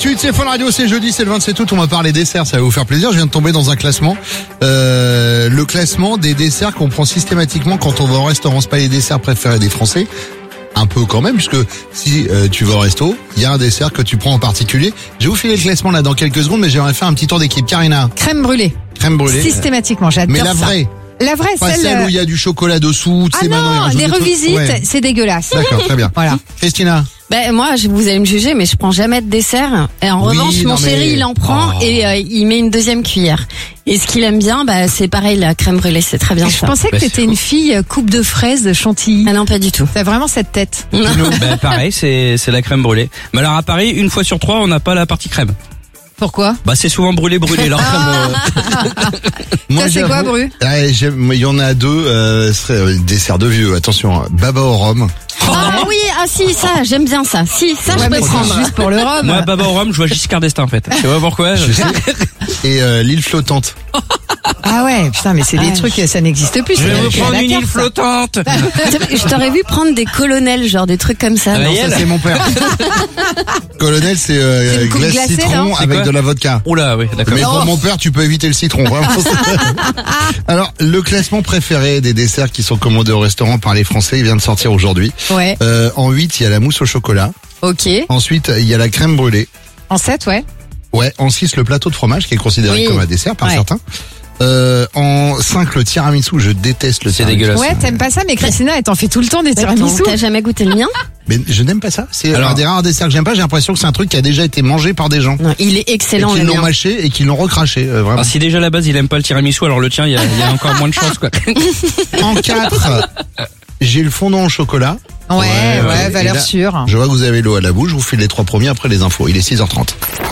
l'habitude, c'est Fun Radio, c'est jeudi, c'est le 27 août, on va parler desserts, ça va vous faire plaisir. Je viens de tomber dans un classement, le classement des desserts qu'on prend systématiquement quand on va au restaurant. C'est pas les desserts préférés des Français, un peu quand même, puisque si tu vas au resto, il y a un dessert que tu prends en particulier. Je vais vous filer le classement là dans quelques secondes, mais j'aimerais faire un petit tour d'équipe. Karina. Crème brûlée. Crème brûlée. Systématiquement, j'adore mais la ça. vraie. La vraie, Pas celle où il y a du chocolat dessous. Ah non, les revisites, c'est dégueulasse. D'accord, très bien. Voilà. Christina. Ben moi, vous allez me juger, mais je prends jamais de dessert. Et en revanche, mon chéri, il en prend et il met une deuxième cuillère. Et ce qu'il aime bien, c'est pareil, la crème brûlée, c'est très bien. Je pensais que t'étais une fille coupe de fraises de Chantilly. Ah non, pas du tout. T'as vraiment cette tête. Pareil, c'est la crème brûlée. Mais alors à Paris, une fois sur 3, on n'a pas la partie crème. Pourquoi? C'est souvent brûlé leur crème. Ça c'est quoi, Bru? Il y en a deux, ce serait dessert de vieux, attention, baba au rhum. Ah oui, si, ça, j'aime bien ça. Si, ça, je peux prendre. Juste pour le rhum. Moi, baba au rhum, je vois Giscard d'Estaing en fait. Tu vois pourquoi? Je sais. Et l'île flottante. Ah ouais, putain, mais c'est des trucs, ça n'existe plus. Je vais vous prendre une île flottante. Je t'aurais vu prendre des colonels, genre des trucs comme ça. Non, ça c'est mon père. Colonel, c'est glace glacée, citron non avec de la vodka. Oula, oui, d'accord. Mais pour mon père, tu peux éviter le citron, vraiment. Alors, le classement préféré des desserts qui sont commandés au restaurant par les Français, il vient de sortir aujourd'hui. Ouais. En 8, il y a la mousse au chocolat. Ok. Ensuite, il y a la crème brûlée. En 7, ouais. Ouais, en 6, le plateau de fromage, qui est considéré comme un dessert par certains. En 5, le tiramisu, je déteste le tiramisu. C'est dégueulasse. Ouais, t'aimes pas ça, mais Christina, elle t'en fait tout le temps des tiramisu. T'as jamais goûté le mien? Mais je n'aime pas ça. C'est un des rares desserts que j'aime pas. J'ai l'impression que c'est un truc qui a déjà été mangé par des gens. Non, il est excellent, et qui l'ont mâché et qui l'ont recraché, vraiment. Alors, si déjà à la base il aime pas le tiramisu, alors le tien, il y a encore moins de chance, quoi. En 4, j'ai le fondant au chocolat. Ouais, valeur là, sûre. Je vois que vous avez l'eau à la bouche. Je vous file les 3 premiers après les infos. Il est 6h30.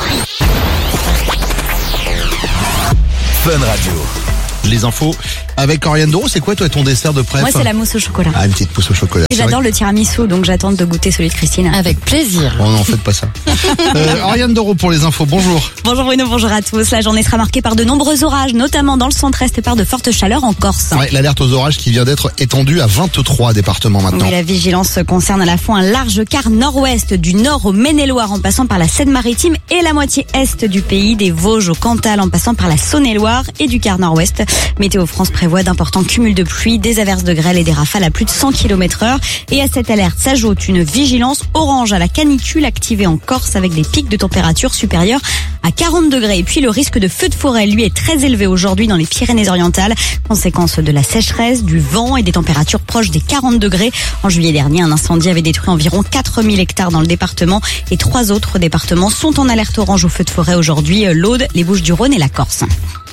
Fun Radio. Les infos avec Oriane Doro. C'est quoi toi ton dessert de préf? Moi c'est la mousse au chocolat. Ah, une petite mousse au chocolat. J'adore le tiramisu, donc j'attends de goûter celui de Christine. Avec plaisir. Oh non, faites pas ça. Oriane Doro pour les infos. Bonjour. Bonjour Bruno, bonjour à tous. La journée sera marquée par de nombreux orages, notamment dans le centre-est et par de fortes chaleurs en Corse. Ouais, l'alerte aux orages qui vient d'être étendue à 23 départements maintenant. Oui, la vigilance concerne à la fois un large quart nord-ouest, du nord au Maine-et-Loire en passant par la Seine-Maritime et la moitié est du pays, des Vosges au Cantal en passant par la Saône-et-Loire et du quart nord-ouest. Météo France prévoit d'importants cumuls de pluie, des averses de grêle et des rafales à plus de 100 km/h. Et à cette alerte s'ajoute une vigilance orange à la canicule activée en Corse avec des pics de température supérieurs à 40 degrés. Et puis le risque de feu de forêt, lui, est très élevé aujourd'hui dans les Pyrénées-Orientales. Conséquence de la sécheresse, du vent et des températures proches des 40 degrés. En juillet dernier, un incendie avait détruit environ 4000 hectares dans le département et 3 autres départements sont en alerte orange au feu de forêt aujourd'hui, l'Aude, les Bouches-du-Rhône et la Corse.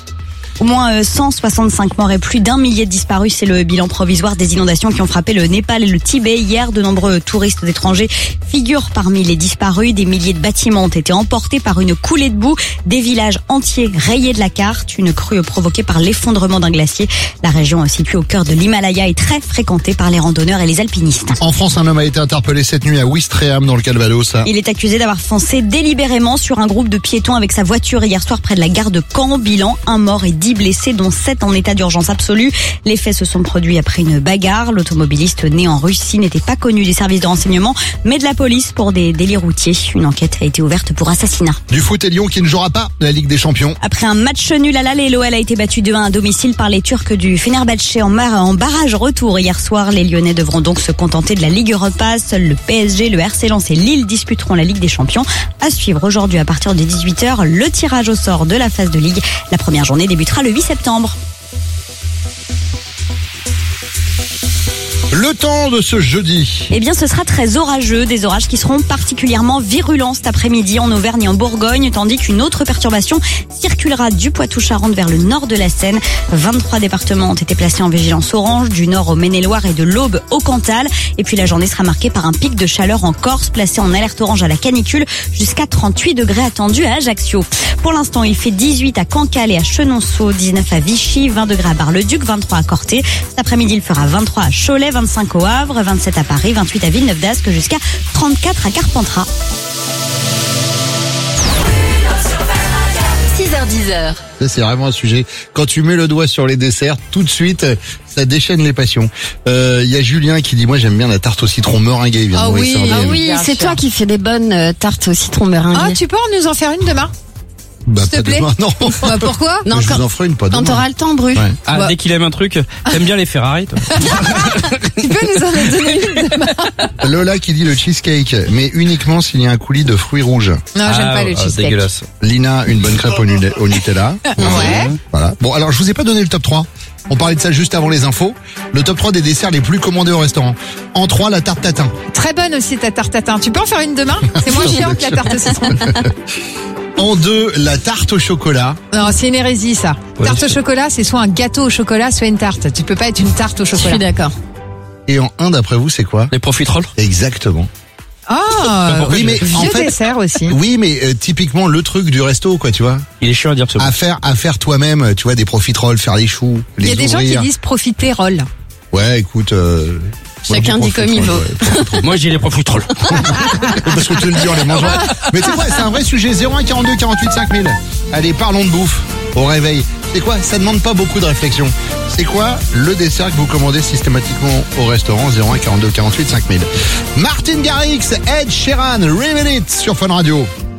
Au moins 165 morts et plus d'1 millier de disparus, c'est le bilan provisoire des inondations qui ont frappé le Népal et le Tibet. Hier, de nombreux touristes étrangers figurent parmi les disparus. Des milliers de bâtiments ont été emportés par une coulée de boue. Des villages entiers rayés de la carte. Une crue provoquée par l'effondrement d'un glacier. La région située au cœur de l'Himalaya est très fréquentée par les randonneurs et les alpinistes. En France, un homme a été interpellé cette nuit à Ouistreham dans le Calvados. Il est accusé d'avoir foncé délibérément sur un groupe de piétons avec sa voiture hier soir près de la gare de Caen. Bilan, 1 mort et 10 blessés, dont 7 en état d'urgence absolue. Les faits se sont produits après une bagarre. L'automobiliste né en Russie n'était pas connu des services de renseignement, mais de la police pour des délits routiers. Une enquête a été ouverte pour assassinat. Du foot et Lyon qui ne jouera pas la Ligue des Champions. Après un match nul à l'aller, l'OL a été battu 2-1 à domicile par les Turcs du Fenerbahçe en barrage retour. Hier soir, les Lyonnais devront donc se contenter de la Ligue Europa. Seuls le PSG, le RC Lens et Lille disputeront la Ligue des Champions. À suivre aujourd'hui à partir de 18h, le tirage au sort de la phase de Ligue. La première journée débutera le 8 septembre. Le temps de ce jeudi. Eh bien, ce sera très orageux, des orages qui seront particulièrement virulents cet après-midi en Auvergne et en Bourgogne, tandis qu'une autre perturbation circulera du Poitou-Charentes vers le nord de la Seine. 23 départements ont été placés en vigilance orange, du nord au Maine-et-Loire et de l'Aube au Cantal. Et puis la journée sera marquée par un pic de chaleur en Corse, placé en alerte orange à la canicule, jusqu'à 38 degrés attendus à Ajaccio. Pour l'instant, il fait 18 à Cancale et à Chenonceau, 19 à Vichy, 20 degrés à Bar-le-Duc, 23 à Corté. Cet après-midi, il fera 23 à Cholet, 25 au Havre, 27 à Paris, 28 à Villeneuve-d'Ascq, jusqu'à 34 à Carpentras. 6h-10h. Ça, c'est vraiment un sujet. Quand tu mets le doigt sur les desserts, tout de suite, Ça déchaîne les passions. Il y a Julien qui dit moi j'aime bien la tarte au citron meringuée. Il vient de m'envoyer ça en DM. Ah oui, c'est toi qui fais des bonnes tartes au citron meringuées. Ah, tu peux nous en faire une demain? Bah, S'il te pas plaît. demain, non. Bah, pourquoi? Non, Je vous en ferai une, pas quand demain. t'auras le temps, Bru. Ouais. Ah, dès qu'il aime un truc, t'aimes bien les Ferrari, toi. Tu peux nous en donner une demain? Lola qui dit le cheesecake, mais uniquement s'il y a un coulis de fruits rouges. Non, j'aime pas le cheesecake. Dégueulasse. Lina, une bonne crêpe au Nutella. Ouais. Voilà. Bon, alors je vous ai pas donné le top 3. On parlait de ça juste avant les infos. Le top 3 des desserts les plus commandés au restaurant. En 3, la tarte tatin. Très bonne aussi ta tarte tatin. Tu peux en faire une demain? C'est moins chiant que la tarte au citron. En 2, la tarte au chocolat. Non, c'est une hérésie ça. Ouais, Tarte au chocolat, c'est soit un gâteau au chocolat, soit une tarte. Tu peux pas être une tarte au Je suis chocolat. d'accord. Et en 1, d'après vous, c'est quoi? Les profiteroles. Exactement. Ah, Oui, mais en vieux fait, dessert aussi. oui, mais typiquement le truc du resto, quoi, tu vois. Il est chiant à dire ce mot. À faire toi-même, tu vois, des profiteroles, faire les choux, Il les y a des gens qui ouvrir. disent profiter roll. Ouais, écoute. Chacun dit comme il veut. Moi, j'ai les profiteroles. Parce que tu le dis en les mangeant. Mais tu sais quoi, c'est un vrai sujet. 01 42 48 5000. Allez, parlons de bouffe au réveil. C'est quoi? Ça demande pas beaucoup de réflexion. C'est quoi le dessert que vous commandez systématiquement au restaurant? 01 42 48 5000. Martin Garrix, Ed Sheeran, Reveal It sur Fun Radio.